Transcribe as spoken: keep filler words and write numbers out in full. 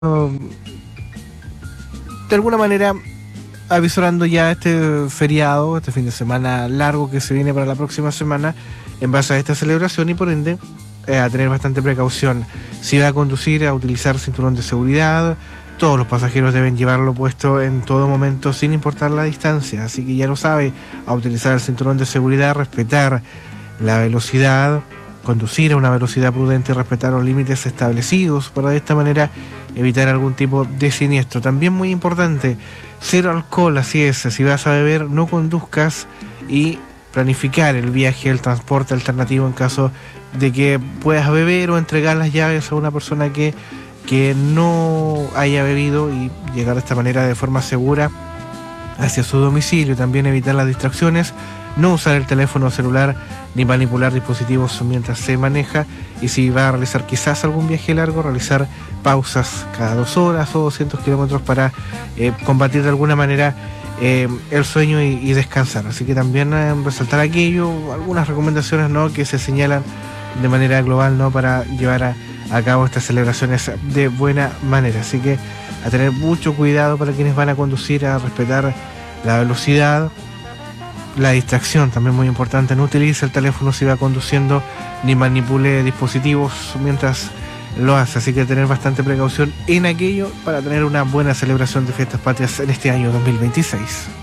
de alguna manera avisorando ya este feriado, este fin de semana largo que se viene para la próxima semana en base a esta celebración y por ende eh, a tener bastante precaución. Si va a conducir, a utilizar cinturón de seguridad. Todos los pasajeros deben llevarlo puesto en todo momento sin importar la distancia, así que ya lo sabe, a utilizar el cinturón de seguridad, respetar la velocidad, conducir a una velocidad prudente y respetar los límites establecidos para de esta manera evitar algún tipo de siniestro. También muy importante, cero alcohol, así es, si vas a beber no conduzcas y planificar el viaje, el transporte alternativo en caso de que puedas beber o entregar las llaves a una persona que, que no haya bebido y llegar de esta manera de forma segura hacia su domicilio. También evitar las distracciones, no usar el teléfono celular ni manipular dispositivos mientras se maneja, y si va a realizar quizás algún viaje largo, realizar pausas cada dos horas o doscientos kilómetros para eh, combatir de alguna manera eh, el sueño y, y descansar. Así que también eh, resaltar aquello, algunas recomendaciones, ¿no?, que se señalan de manera global, ¿no?, para llevar a, a cabo estas celebraciones de buena manera. Así que a tener mucho cuidado para quienes van a conducir, a respetar la velocidad, la distracción, también muy importante. No utilice el teléfono si va conduciendo ni manipule dispositivos mientras lo hace, así que tener bastante precaución en aquello para tener una buena celebración de fiestas patrias en este año dos mil veintiséis.